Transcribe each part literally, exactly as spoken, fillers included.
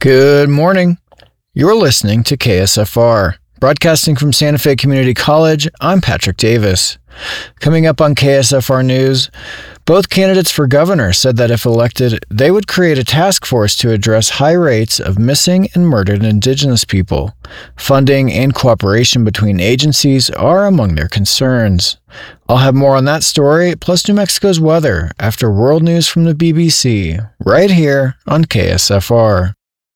Good morning. You're listening to K S F R. Broadcasting from Santa Fe Community College, I'm Patrick Davis. Coming up on K S F R News, both candidates for governor said that if elected, they would create a task force to address high rates of missing and murdered Indigenous people. Funding and cooperation between agencies are among their concerns. I'll have more on that story, plus New Mexico's weather, after world news from the B B C, right here on K S F R.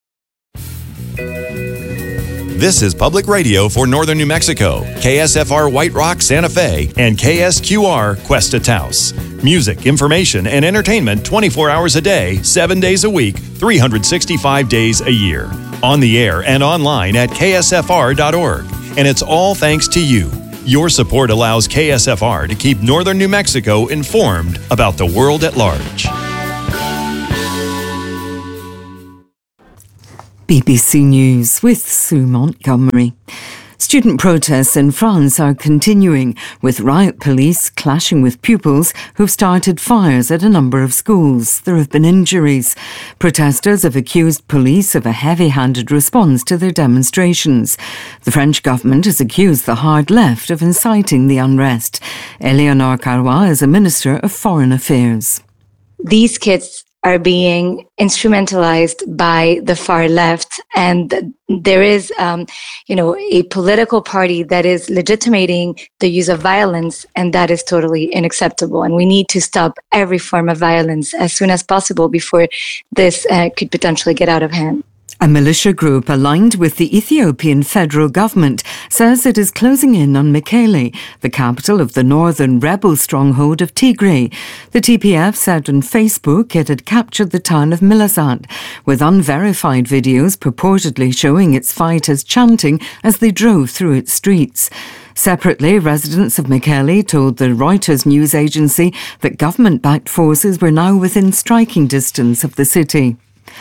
This is Public Radio for Northern New Mexico, K S F R White Rock, Santa Fe, and K S Q R Cuesta Taos. Music, information, and entertainment twenty-four hours a day, seven days a week, three hundred sixty-five days a year. On the air and online at K S F R dot org. And it's all thanks to you. Your support allows K S F R to keep Northern New Mexico informed about the world at large. B B C News with Sue Montgomery. Student protests in France are continuing, with riot police clashing with pupils who've started fires at a number of schools. There have been injuries. Protesters have accused police of a heavy-handed response to their demonstrations. The French government has accused the hard left of inciting the unrest. Eleanor Carrois is a Minister of Foreign Affairs. These kids are being instrumentalized by the far left, and there is, um, you know, a political party that is legitimating the use of violence, and that is totally unacceptable. And we need to stop every form of violence as soon as possible before this uh, could potentially get out of hand. A militia group aligned with the Ethiopian federal government says it is closing in on Mekele, the capital of the northern rebel stronghold of Tigray. The T P F said on Facebook it had captured the town of Milazat, with unverified videos purportedly showing its fighters chanting as they drove through its streets. Separately, residents of Mekele told the Reuters news agency that government-backed forces were now within striking distance of the city.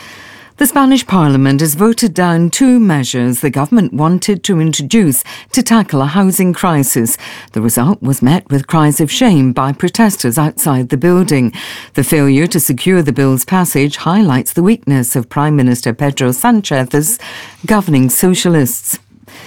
The Spanish Parliament has voted down two measures the government wanted to introduce to tackle a housing crisis. The result was met with cries of shame by protesters outside the building. The failure to secure the bill's passage highlights the weakness of Prime Minister Pedro Sanchez's governing socialists.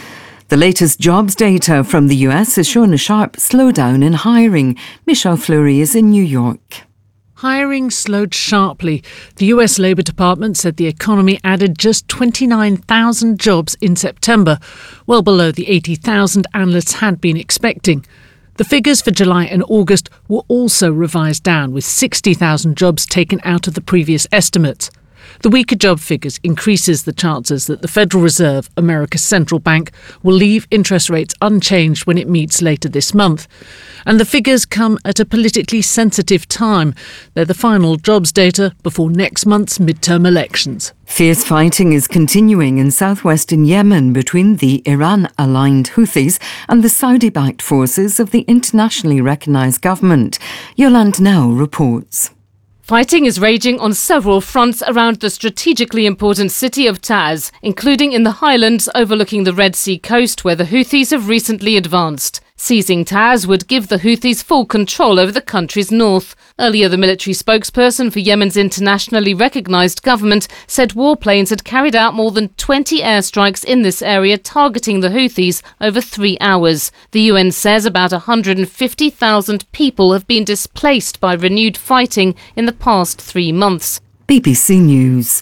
The latest jobs data from the U S has shown a sharp slowdown in hiring. Michelle Fleury is in New York. Hiring slowed sharply. The U S Labour Department said the economy added just twenty-nine thousand jobs in September, well below the eighty thousand analysts had been expecting. The figures for July and August were also revised down, with sixty thousand jobs taken out of the previous estimates. The weaker job figures increases the chances that the Federal Reserve, America's central bank, will leave interest rates unchanged when it meets later this month. And the figures come at a politically sensitive time. They're the final jobs data before next month's midterm elections. Fierce fighting is continuing in southwestern Yemen between the Iran-aligned Houthis and the Saudi-backed forces of the internationally recognised government. Yolande Nell reports. Fighting is raging on several fronts around the strategically important city of Taiz, including in the highlands overlooking the Red Sea coast, where the Houthis have recently advanced. Seizing Taiz would give the Houthis full control over the country's north. Earlier, the military spokesperson for Yemen's internationally recognised government said warplanes had carried out more than twenty airstrikes in this area, targeting the Houthis over three hours. The U N says about one hundred fifty thousand people have been displaced by renewed fighting in the past three months. B B C News.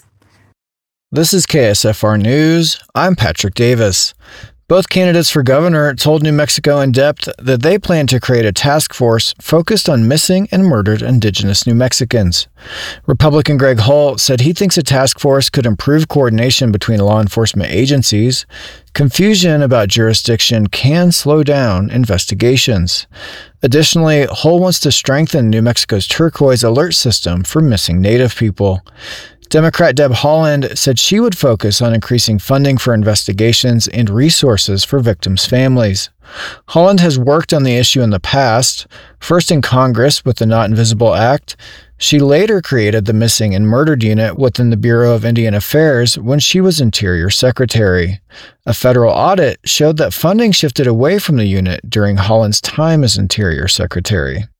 This is K S F R News. I'm Patrick Davis. Both candidates for governor told New Mexico in depth that they plan to create a task force focused on missing and murdered Indigenous New Mexicans. Republican Greg Hull said he thinks a task force could improve coordination between law enforcement agencies. Confusion about jurisdiction can slow down investigations. Additionally, Hull wants to strengthen New Mexico's turquoise alert system for missing Native people. Democrat Deb Haaland said she would focus on increasing funding for investigations and resources for victims' families. Haaland has worked on the issue in the past, first in Congress with the Not Invisible Act. She later created the Missing and Murdered Unit within the Bureau of Indian Affairs when she was Interior Secretary. A federal audit showed that funding shifted away from the unit during Haaland's time as Interior Secretary.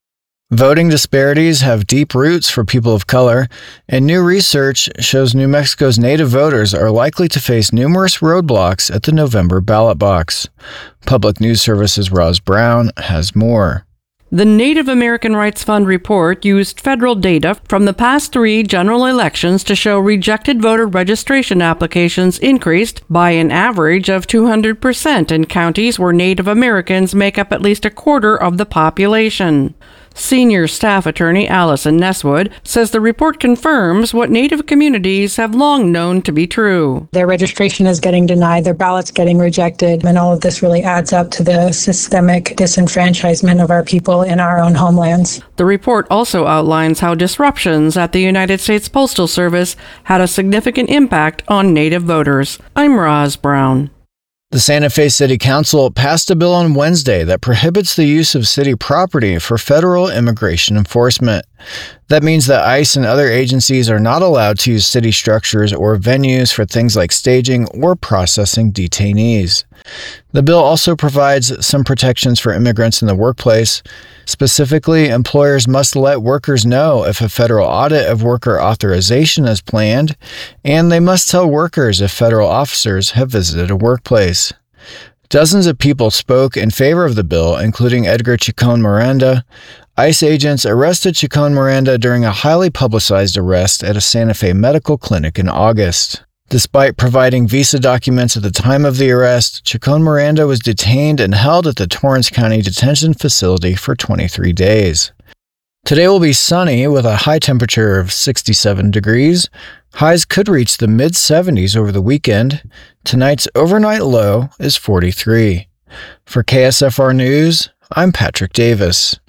Voting disparities have deep roots for people of color, and new research shows New Mexico's Native voters are likely to face numerous roadblocks at the November ballot box. Public News Service's Roz Brown has more. The Native American Rights Fund report used federal data from the past three general elections to show rejected voter registration applications increased by an average of two hundred percent in counties where Native Americans make up at least a quarter of the population. Senior staff attorney Allison Nesswood says the report confirms what Native communities have long known to be true. Their registration is getting denied, their ballots getting rejected, and all of this really adds up to the systemic disenfranchisement of our people in our own homelands. The report also outlines how disruptions at the United States Postal Service had a significant impact on Native voters. I'm Roz Brown. The Santa Fe City Council passed a bill on Wednesday that prohibits the use of city property for federal immigration enforcement. That means that ICE and other agencies are not allowed to use city structures or venues for things like staging or processing detainees. The bill also provides some protections for immigrants in the workplace. Specifically, employers must let workers know if a federal audit of worker authorization is planned, and they must tell workers if federal officers have visited a workplace. Dozens of people spoke in favor of the bill, including Edgar Chacon Miranda. ICE agents arrested Chacon Miranda during a highly publicized arrest at a Santa Fe medical clinic in August. Despite providing visa documents at the time of the arrest, Chacon Miranda was detained and held at the Torrance County Detention Facility for twenty-three days. Today will be sunny with a high temperature of sixty-seven degrees. Highs could reach the mid seventies over the weekend. Tonight's overnight low is forty-three. For K S F R News, I'm Patrick Davis.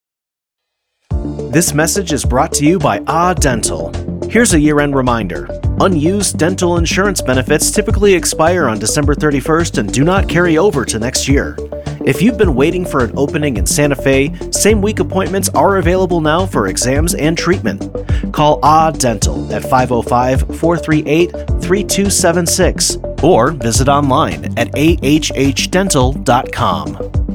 This message is brought to you by Ah Dental. Here's a year-end reminder. Unused dental insurance benefits typically expire on December thirty-first and do not carry over to next year. If you've been waiting for an opening in Santa Fe, same-week appointments are available now for exams and treatment. Call Ah Dental at five oh five, four three eight, three two seven six or visit online at a h h dental dot com.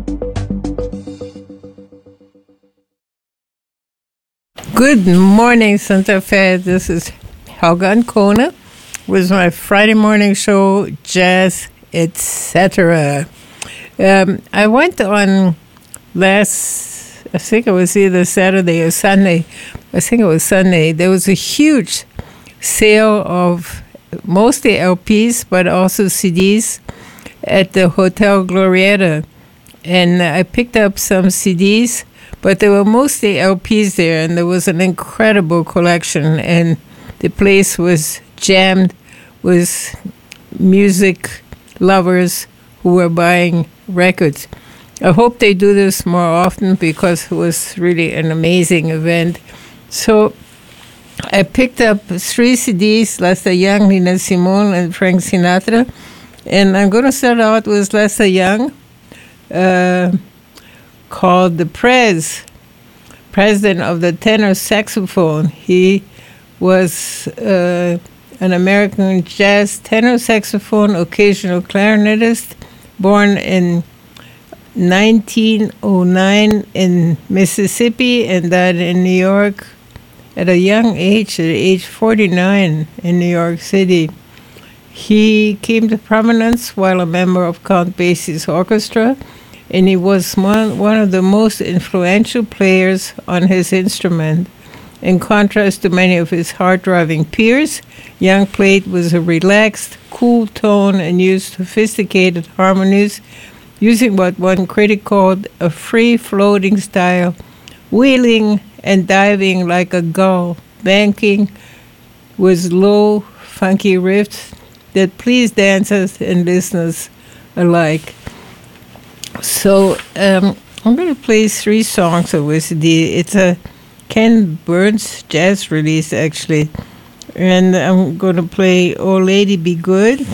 Good morning, Santa Fe. This is Helga Ancona with my Friday morning show, Jazz, et cetera. Um, I went on last, I think it was either Saturday or Sunday. I think it was Sunday. There was a huge sale of mostly L Ps, but also C Ds at the Hotel Glorieta. And I picked up some C Ds, but there were mostly L Ps there, and there was an incredible collection, and the place was jammed with music lovers who were buying records. I hope they do this more often because it was really an amazing event. So I picked up three C Ds, Lester Young, Nina Simone, and Frank Sinatra, and I'm going to start out with Lester Young, uh, called the Prez, president of the tenor saxophone. He was uh, an American jazz tenor saxophone, occasional clarinetist, born in nineteen oh nine in Mississippi and died in New York at a young age, at age forty-nine in New York City. He came to prominence while a member of Count Basie's orchestra, and he was one, one of the most influential players on his instrument. In contrast to many of his hard-driving peers, Young played with a relaxed, cool tone and used sophisticated harmonies, using what one critic called a free-floating style, wheeling and diving like a gull, banking with low, funky riffs that pleased dancers and listeners alike. So um, I'm going to play three songs of W C D. It's a Ken Burns jazz release, actually. And I'm going to play Oh Lady Be Good,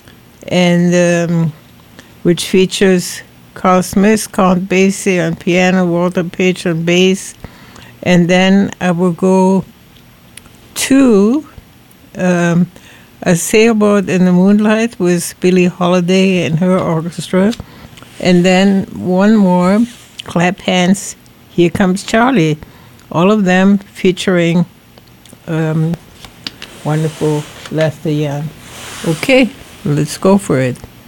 and um, which features Carl Smith, Count Basie on piano, Walter Page on bass. And then I will go to um, A Sailboat in the Moonlight with Billie Holiday and her orchestra. And then one more, Clap Hands, Here Comes Charlie. All of them featuring um, wonderful Lester Young. Okay, let's go for it.